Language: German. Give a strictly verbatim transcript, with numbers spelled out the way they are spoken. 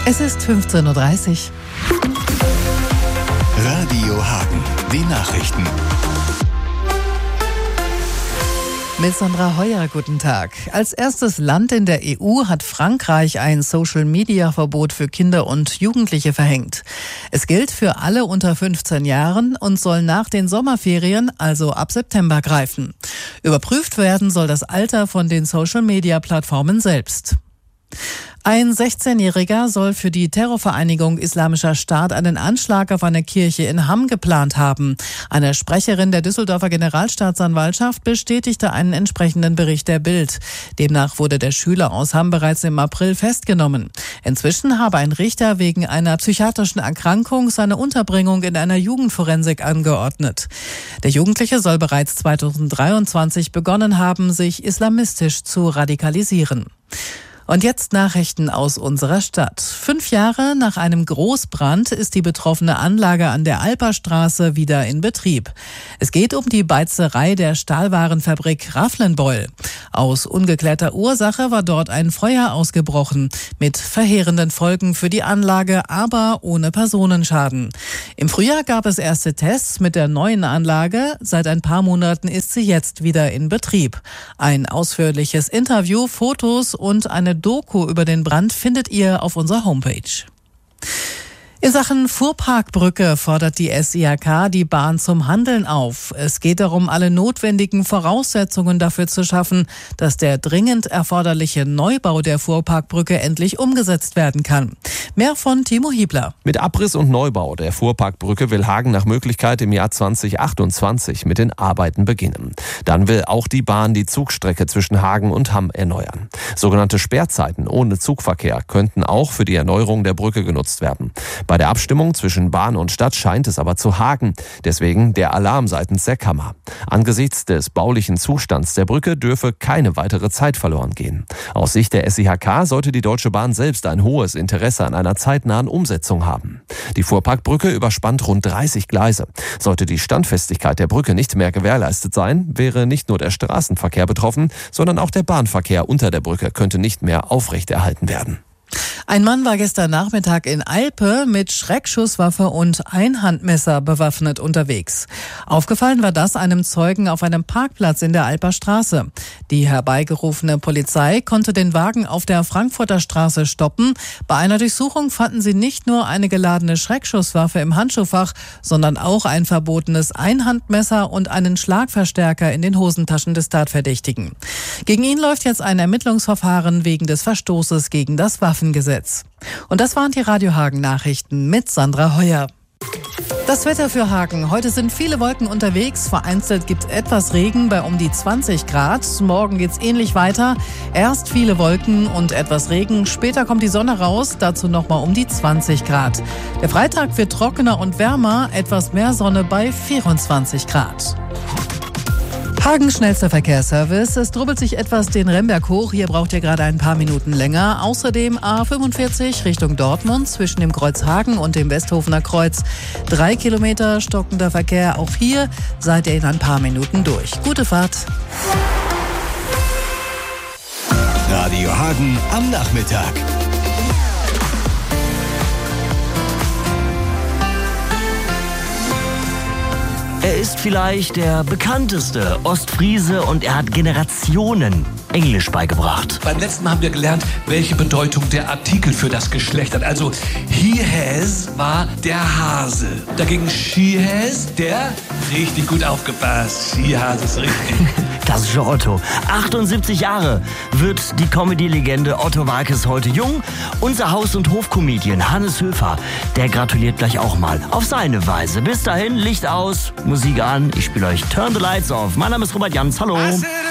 Es ist fünfzehn Uhr dreißig. Radio Hagen, die Nachrichten. Mit Sandra Heuer, guten Tag. Als erstes Land in der E U hat Frankreich ein Social-Media-Verbot für Kinder und Jugendliche verhängt. Es gilt für alle unter fünfzehn Jahren und soll nach den Sommerferien, also ab September, greifen. Überprüft werden soll das Alter von den Social-Media-Plattformen selbst. Ein sechzehnjähriger soll für die Terrorvereinigung Islamischer Staat einen Anschlag auf eine Kirche in Hamm geplant haben. Eine Sprecherin der Düsseldorfer Generalstaatsanwaltschaft bestätigte einen entsprechenden Bericht der Bild. Demnach wurde der Schüler aus Hamm bereits im April festgenommen. Inzwischen habe ein Richter wegen einer psychiatrischen Erkrankung seine Unterbringung in einer Jugendforensik angeordnet. Der Jugendliche soll bereits zweitausenddreiundzwanzig begonnen haben, sich islamistisch zu radikalisieren. Und jetzt Nachrichten aus unserer Stadt. Fünf Jahre nach einem Großbrand ist die betroffene Anlage an der Alperstraße wieder in Betrieb. Es geht um die Beizerei der Stahlwarenfabrik Rafflenbeul. Aus ungeklärter Ursache war dort ein Feuer ausgebrochen, mit verheerenden Folgen für die Anlage, aber ohne Personenschaden. Im Frühjahr gab es erste Tests mit der neuen Anlage. Seit ein paar Monaten ist sie jetzt wieder in Betrieb. Ein ausführliches Interview, Fotos und eine Doku über den Brand findet ihr auf unserer Homepage. In Sachen Fuhrparkbrücke fordert die S I H K die Bahn zum Handeln auf. Es geht darum, alle notwendigen Voraussetzungen dafür zu schaffen, dass der dringend erforderliche Neubau der Fuhrparkbrücke endlich umgesetzt werden kann. Mehr von Timo Hiebler. Mit Abriss und Neubau der Fuhrparkbrücke will Hagen nach Möglichkeit im Jahr zweitausendachtundzwanzig mit den Arbeiten beginnen. Dann will auch die Bahn die Zugstrecke zwischen Hagen und Hamm erneuern. Sogenannte Sperrzeiten ohne Zugverkehr könnten auch für die Erneuerung der Brücke genutzt werden. Bei der Abstimmung zwischen Bahn und Stadt scheint es aber zu haken. Deswegen der Alarm seitens der Kammer. Angesichts des baulichen Zustands der Brücke dürfe keine weitere Zeit verloren gehen. Aus Sicht der S I H K sollte die Deutsche Bahn selbst ein hohes Interesse an einer zeitnahen Umsetzung haben. Die Fuhrparkbrücke überspannt rund dreißig Gleise. Sollte die Standfestigkeit der Brücke nicht mehr gewährleistet sein, wäre nicht nur der Straßenverkehr betroffen, sondern auch der Bahnverkehr unter der Brücke könnte nicht mehr aufrechterhalten werden. Ein Mann war gestern Nachmittag in Alpe mit Schreckschusswaffe und Einhandmesser bewaffnet unterwegs. Aufgefallen war das einem Zeugen auf einem Parkplatz in der Alper Straße. Die herbeigerufene Polizei konnte den Wagen auf der Frankfurter Straße stoppen. Bei einer Durchsuchung fanden sie nicht nur eine geladene Schreckschusswaffe im Handschuhfach, sondern auch ein verbotenes Einhandmesser und einen Schlagverstärker in den Hosentaschen des Tatverdächtigen. Gegen ihn läuft jetzt ein Ermittlungsverfahren wegen des Verstoßes gegen das Waffengesetz. Und das waren die Radio Hagen Nachrichten mit Sandra Heuer. Das Wetter für Hagen. Heute sind viele Wolken unterwegs. Vereinzelt gibt es etwas Regen bei um die zwanzig Grad. Morgen geht's ähnlich weiter. Erst viele Wolken und etwas Regen. Später kommt die Sonne raus. Dazu nochmal um die zwanzig Grad. Der Freitag wird trockener und wärmer. Etwas mehr Sonne bei vierundzwanzig Grad. Hagen schnellster Verkehrsservice. Es drubbelt sich etwas den Remberg hoch. Hier braucht ihr gerade ein paar Minuten länger. Außerdem A fünfundvierzig Richtung Dortmund zwischen dem Kreuz Hagen und dem Westhofener Kreuz. Drei Kilometer stockender Verkehr. Auch hier seid ihr in ein paar Minuten durch. Gute Fahrt. Radio Hagen am Nachmittag. Er ist vielleicht der bekannteste Ostfriese und er hat Generationen Englisch beigebracht. Beim letzten Mal haben wir gelernt, welche Bedeutung der Artikel für das Geschlecht hat. Also he has war der Hase. Dagegen she has der richtig gut aufgepasst. She has ist richtig. Das ist schon Otto. achtundsiebzig Jahre wird die Comedy-Legende Otto Waalkes heute jung. Unser Haus- und Hofcomedian Hannes Höfer, der gratuliert gleich auch mal auf seine Weise. Bis dahin, Licht aus, Musik an. Ich spiele euch Turn the Lights Off. Mein Name ist Robert Jans. Hallo.